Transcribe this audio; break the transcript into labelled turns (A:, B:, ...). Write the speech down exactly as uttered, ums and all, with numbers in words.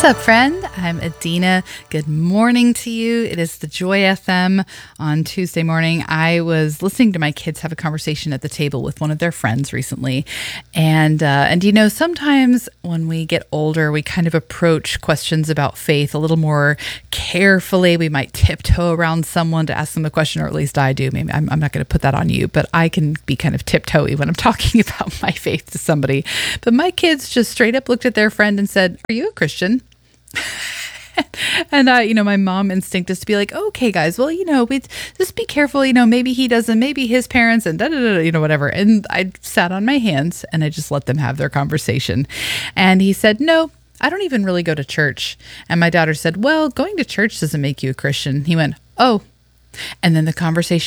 A: What's up, friend? I'm Adina. Good morning to you. It is the Joy F M on Tuesday morning. I was listening to my kids have a conversation at the table with one of their friends recently. And, uh, and you know, sometimes when we get older, we kind of approach questions about faith a little more carefully. We might tiptoe around someone to ask them a question, or at least I do. Maybe I'm, I'm not going to put that on you, but I can be kind of tiptoey when I'm talking about my faith to somebody. But my kids just straight up looked at their friend and said, "Are you a Christian?" And, uh, you know, my mom instinct is to be like, okay, guys, well, you know, we just be careful. You know, maybe he doesn't, maybe his parents and da da da, you know, whatever. And I sat on my hands and I just let them have their conversation. And he said, "No, I don't even really go to church." And my daughter said, "Well, going to church doesn't make you a Christian." He went, "Oh." And then the conversation